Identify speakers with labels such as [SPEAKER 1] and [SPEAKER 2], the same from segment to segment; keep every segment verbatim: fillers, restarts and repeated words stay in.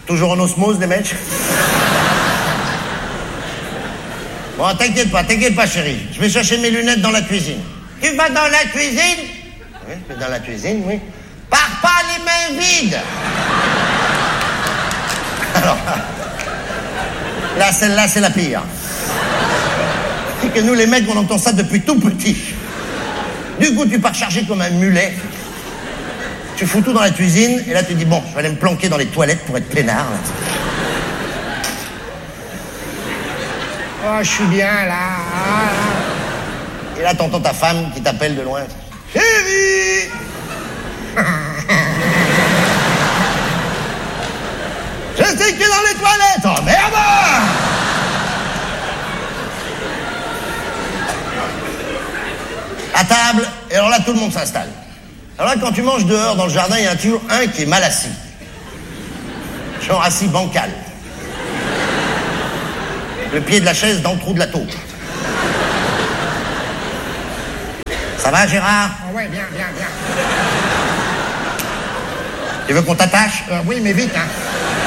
[SPEAKER 1] Toujours en osmose, les mecs? Bon, t'inquiète pas, t'inquiète pas, chérie. Je vais chercher mes lunettes dans la cuisine. Tu vas dans la cuisine? Oui, je vais dans la cuisine, oui. Pars pas les mains vides! Alors, là, celle-là, c'est la pire. C'est que nous, les mecs, on entend ça depuis tout petit. Du coup, tu pars chargé comme un mulet. Tu fous tout dans la cuisine, et là, tu dis, bon, je vais aller me planquer dans les toilettes pour être peinard. Là.
[SPEAKER 2] Oh, je suis bien, là.
[SPEAKER 1] Et là, t'entends ta femme qui t'appelle de loin. Chérie! Je sais qu'il est dans les toilettes! Oh, merde! À table, et alors là, tout le monde s'installe. Alors là, quand tu manges dehors, dans le jardin, il y en a toujours un qui est mal assis. Genre assis bancal. Le pied de la chaise dans le trou de la taupe. Ça va, Gérard?
[SPEAKER 2] Oh, ouais, bien, bien, bien.
[SPEAKER 1] Tu veux qu'on t'attache?
[SPEAKER 2] Euh, oui, mais vite, hein.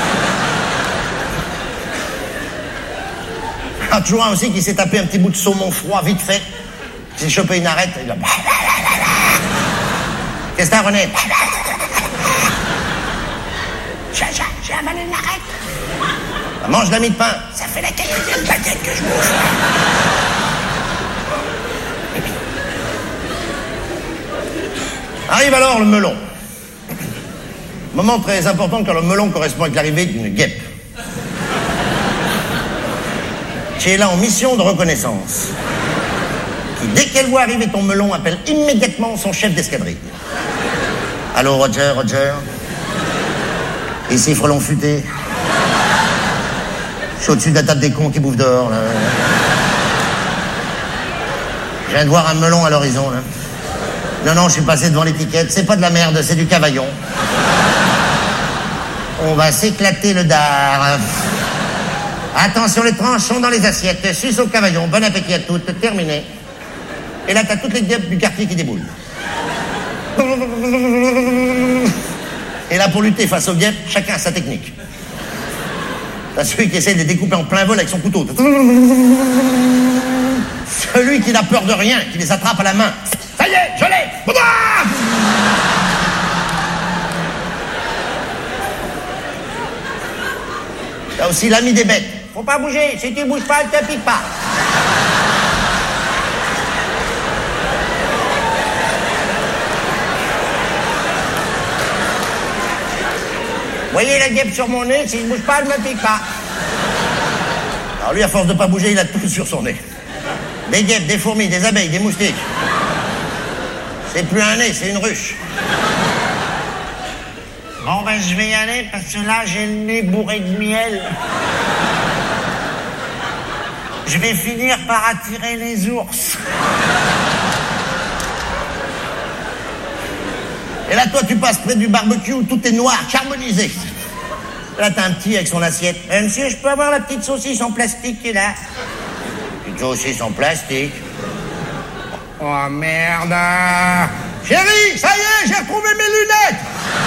[SPEAKER 1] Ah, toujours un aussi qui s'est tapé un petit bout de saumon froid, vite fait. Il s'est chopé une arête. Il a... Qu'est-ce que t'as, René? J'ai, j'ai, j'ai avalé une arête. Mange la mie de pain. Ça fait la quatrième baguette que je bouffe. Arrive alors le melon. Moment très important car le melon correspond avec l'arrivée d'une guêpe. Qui est là en mission de reconnaissance. Qui, dès qu'elle voit arriver ton melon, appelle immédiatement son chef d'escadrille. Allô, Roger, Roger. Ici, frelon futé. Je suis au-dessus de la table des cons qui bouffent dehors, là. Je viens de voir un melon à l'horizon, là. Non, non, je suis passé devant l'étiquette. C'est pas de la merde, c'est du cavaillon. On va s'éclater le dard. Attention, les tranches sont dans les assiettes. Suce au cavaillon. Bon appétit à toutes. Terminé. Et là, t'as toutes les guêpes du quartier qui déboulent. Et là, pour lutter face aux guêpes, chacun a sa technique. T'as celui qui essaie de les découper en plein vol avec son couteau. Celui qui n'a peur de rien, qui les attrape à la main. Ça y est, je l'ai! T'as aussi l'ami des bêtes. Faut pas bouger, si tu bouges pas, elle te pique pas. Vous voyez la guêpe sur mon nez, si je bouge pas, elle me pique pas. Alors lui, à force de pas bouger, il a tout sur son nez. Des guêpes, des fourmis, des abeilles, des moustiques. C'est plus un nez, c'est une ruche. Bon, ben, je vais y aller parce que là, j'ai le nez bourré de miel. Je vais finir par attirer les ours. Et là, toi, tu passes près du barbecue où tout est noir, carbonisé. Là, t'as un petit avec son assiette. Eh, monsieur, je peux avoir la petite saucisse en plastique qui est là? Petite saucisse en plastique.
[SPEAKER 2] Oh, merde.
[SPEAKER 1] Chérie, ça y est, j'ai retrouvé mes lunettes.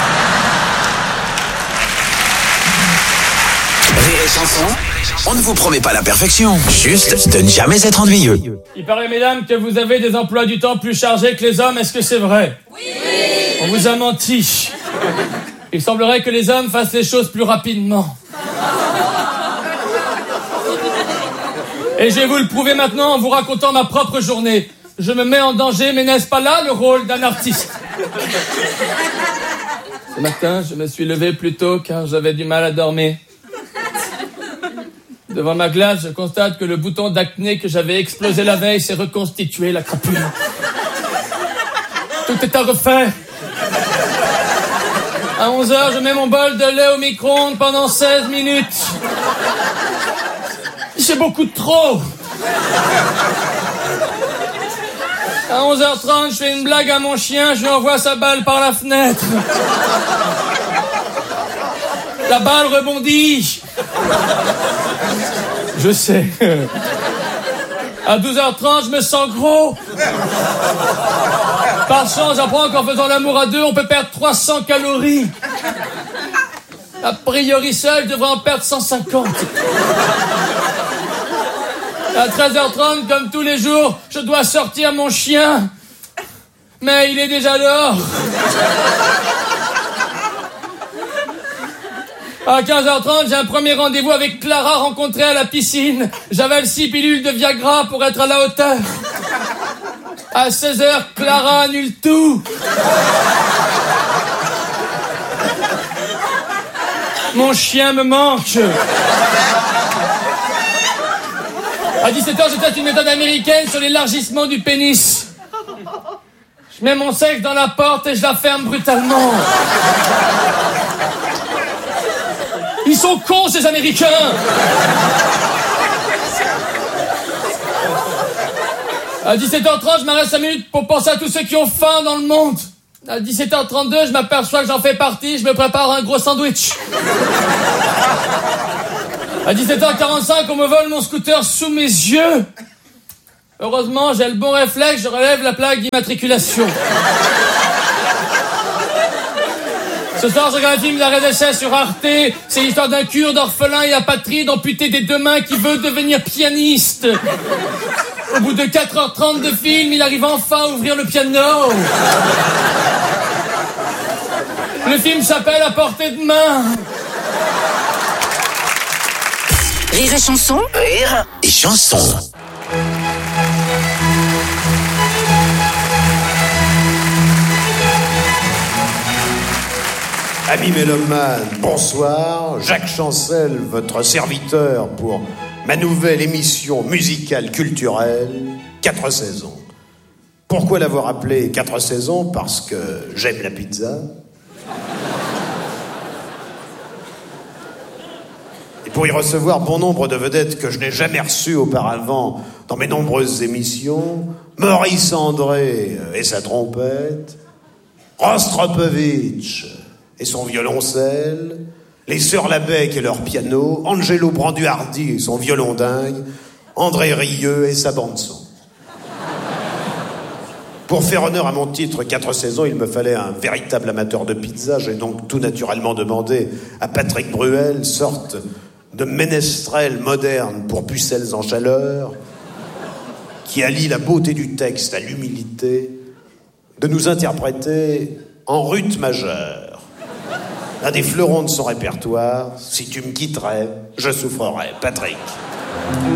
[SPEAKER 3] Rire et chanson, on ne vous promet pas la perfection, juste de ne jamais être ennuyeux.
[SPEAKER 4] Il paraît, mesdames, que vous avez des emplois du temps plus chargés que les hommes. Est-ce que c'est vrai? Oui. On vous a menti. Il semblerait que les hommes fassent les choses plus rapidement. Et je vais vous le prouver maintenant en vous racontant ma propre journée. Je me mets en danger, mais n'est-ce pas là le rôle d'un artiste? Ce matin, je me suis levé plus tôt car j'avais du mal à dormir. Devant ma glace, je constate que le bouton d'acné que j'avais explosé la veille s'est reconstitué, la crapule. Tout est à refaire. À onze heures, je mets mon bol de lait au micro-ondes pendant seize minutes. C'est beaucoup de trop. À onze heures trente, je fais une blague à mon chien, je lui envoie sa balle par la fenêtre. La balle rebondit. Je sais. À douze heures trente, je me sens gros. Par chance, j'apprends qu'en faisant l'amour à deux, on peut perdre trois cents calories. A priori seul, je devrais en perdre cent cinquante. À treize heures trente, comme tous les jours, je dois sortir mon chien. Mais il est déjà dehors. À quinze heures trente, j'ai un premier rendez-vous avec Clara rencontrée à la piscine. J'avale six pilules de Viagra pour être à la hauteur. À seize heures, Clara annule tout. Mon chien me manque. À dix-sept heures, je teste une méthode américaine sur l'élargissement du pénis. Je mets mon sexe dans la porte et je la ferme brutalement. Ils sont cons, ces Américains. À dix-sept heures trente, je m'arrête cinq minutes pour penser à tous ceux qui ont faim dans le monde. À dix-sept heures trente-deux, je m'aperçois que j'en fais partie, je me prépare un gros sandwich. À dix-sept heures quarante-cinq, on me vole mon scooter sous mes yeux. Heureusement, j'ai le bon réflexe, je relève la plaque d'immatriculation. Ce soir, je regarde un film d'arrêt d'essai sur Arte. C'est l'histoire d'un kurde orphelin et apatride amputé des deux mains qui veut devenir pianiste. Au bout de quatre heures trente de film, il arrive enfin à ouvrir le piano. Le film s'appelle À portée de main.
[SPEAKER 5] Rire et chanson.
[SPEAKER 3] Rire et chanson.
[SPEAKER 6] Amis mélomanes, bonsoir. Jacques Chancel, votre serviteur pour ma nouvelle émission musicale culturelle, Quatre saisons. Pourquoi l'avoir appelée Quatre saisons? Parce que j'aime la pizza. Et pour y recevoir bon nombre de vedettes que je n'ai jamais reçues auparavant dans mes nombreuses émissions, Maurice André et sa trompette, Rostropovitch et son violoncelle, les Sœurs Labec et leur piano, Angelo Branduardi et son violon dingue, André Rieu et sa bande-son. Pour faire honneur à mon titre Quatre saisons, il me fallait un véritable amateur de pizza. J'ai donc tout naturellement demandé à Patrick Bruel, sorte de ménestrel moderne pour pucelles en chaleur, qui allie la beauté du texte à l'humilité, de nous interpréter en rut majeur un des fleurons de son répertoire, Si tu me quitterais, je souffrerais. Patrick.